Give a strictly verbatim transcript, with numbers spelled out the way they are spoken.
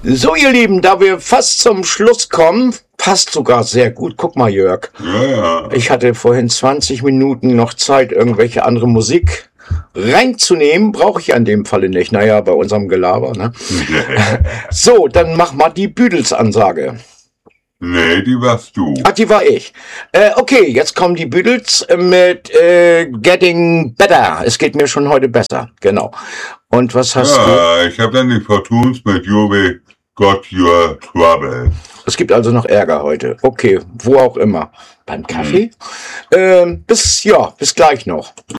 So, ihr Lieben, da wir fast zum Schluss kommen, passt sogar sehr gut. Guck mal, Jörg. Ja, ja. Ich hatte vorhin zwanzig Minuten noch Zeit, irgendwelche andere Musik reinzunehmen. Brauche ich an dem Falle nicht. Naja, bei unserem Gelaber, ne? So, dann mach mal die Beatles-Ansage. Nee, die warst du. Ach, die war ich. Äh, okay, jetzt kommen die Beatles mit äh, Getting Better. Es geht mir schon heute besser. Genau. Und was hast du? Ja, ich habe dann die Fortunes mit You've Got Your Trouble. Es gibt also noch Ärger heute. Okay, wo auch immer. Beim Kaffee? Ähm, bis, ja, bis gleich noch.